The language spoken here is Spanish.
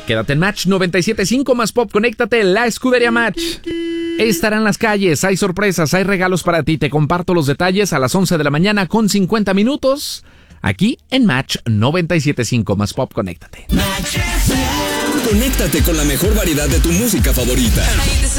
Quédate en Match 97.5 más Pop, conéctate, la escudería Match estará en las calles, hay sorpresas, hay regalos para ti, te comparto los detalles a las 11 de la mañana con 50 minutos, aquí en Match 97.5 más Pop, conéctate. Conéctate con la mejor variedad de tu música favorita.